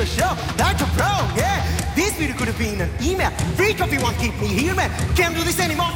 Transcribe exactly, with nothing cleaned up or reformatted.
the show. Like a pro, yeah. This video could have been an email. Free coffee won't keep me here, man. Can't do this anymore.